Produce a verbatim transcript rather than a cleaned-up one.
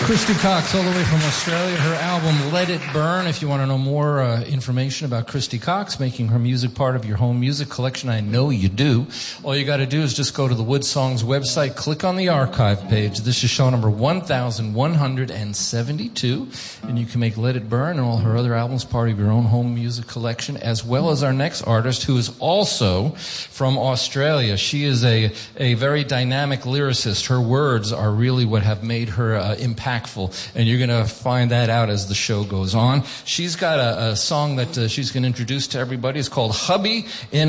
Christy Cox, all the way from Australia. Her album, Let It Burn. If you want to know more uh, information about Christy Cox, making her music part of your home music collection, I know you do. All you got to do is just go to the Wood Songs website, click on the archive page. This is show number one thousand one hundred seventy-two, and you can make Let It Burn and all her other albums part of your own home music collection, as well as our next artist, who is also from Australia. She is a, a very dynamic lyricist. Her words are really what have made her uh, impactful. And you're going to find that out as the show goes on. She's got a, a song that uh, she's going to introduce to everybody. It's called Hubby in